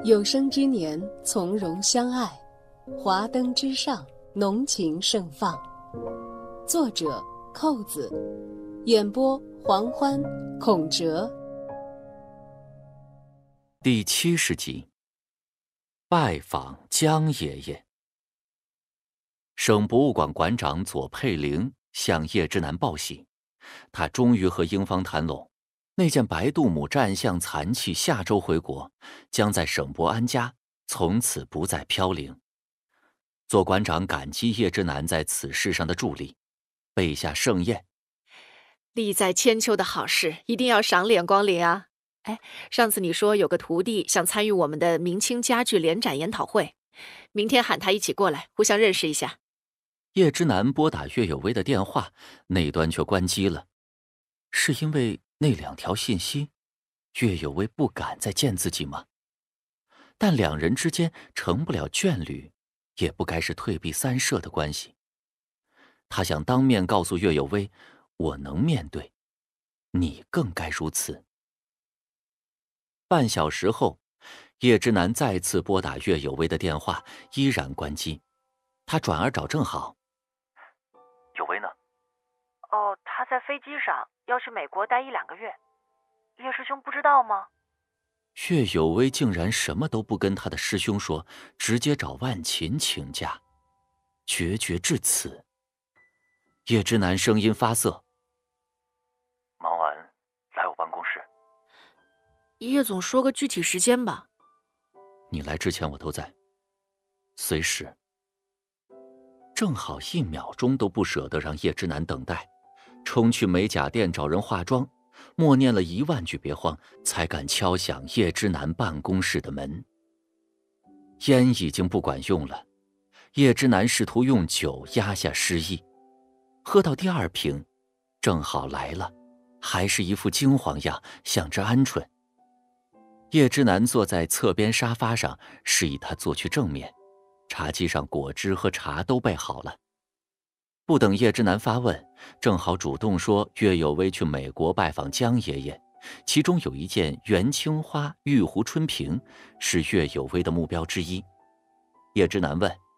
有生之年，从容相爱，华灯之上，浓情盛放。作者：扣子，演播：黄欢、孔哲。 第70集，拜访江爷爷。省博物馆馆长左佩玲向叶之南报喜，他终于和英方谈拢，那件白杜姆战象残器下周回国，将在省博安家，从此不再飘零。左馆长感激叶之南在此事上的助力，备下盛宴。 利在千秋的好事，一定要赏脸光临啊！哎，上次你说有个徒弟想参与我们的明清家具联展研讨会，明天喊他一起过来，互相认识一下。 叶之南拨打岳有为的电话，那端却关机了。是因为那2条信息，岳有为不敢再见自己吗？但两人之间成不了眷侣，也不该是退避三舍的关系。他想当面告诉岳有为，我能面对，你更该如此。半小时后，叶之南再次拨打岳有为的电话，依然关机。他转而找郑好。 有为呢？ 哦，他在飞机上，要去美国待1-2个月。叶师兄不知道吗？ 岳有为竟然什么都不跟他的师兄说，直接找万琴请假，决绝至此。叶之南声音发涩： 忙完来我办公室。 叶总说个具体时间吧。 你来之前我都在，随时。正好1秒钟都不舍得让叶之南等待，冲去美甲店找人化妆，默念了1万句别慌，才敢敲响叶之南办公室的门。烟已经不管用了，叶之南试图用酒压下失意，喝到第2瓶，正好来了，还是一副惊慌样，像只鹌鹑。叶之南坐在侧边沙发上，示意他坐去正面，茶几上果汁和茶都备好了。不等叶之南发问，正好主动说岳有为去美国拜访江爷爷，其中有一件元青花玉壶春瓶是岳有为的目标之一。叶之南问：